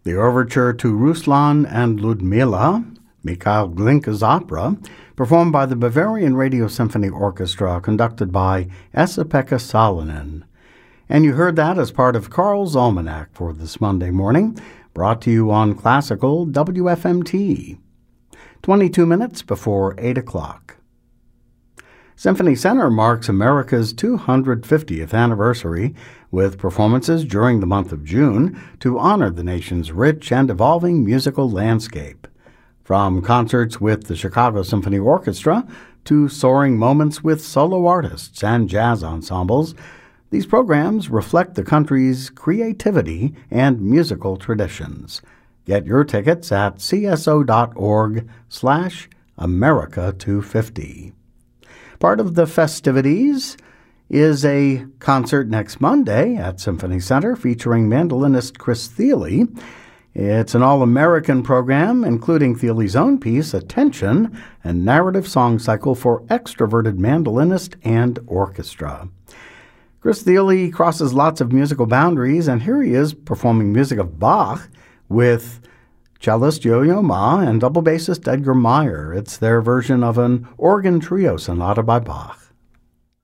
The overture to Ruslan and Ludmila, Mikhail Glinka's opera, performed by the Bavarian Radio Symphony Orchestra, conducted by Esa-Pekka Salonen. And you heard that as part of Carl's Almanac for this Monday morning, brought to you on Classical WFMT. 22 minutes before 8 o'clock. Symphony Center marks America's 250th anniversary with performances during the month of June to honor the nation's rich and evolving musical landscape. From concerts with the Chicago Symphony Orchestra to soaring moments with solo artists and jazz ensembles, these programs reflect the country's creativity and musical traditions. Get your tickets at cso.org/America250. Part of the festivities is a concert next Monday at Symphony Center featuring mandolinist Chris Thile. It's an all-American program, including Thiele's own piece, Attention, a narrative song cycle for extroverted mandolinist and orchestra. Chris Thile crosses lots of musical boundaries, and here he is performing music of Bach with cellist Yo-Yo Ma and double bassist Edgar Meyer. It's their version of an organ trio sonata by Bach.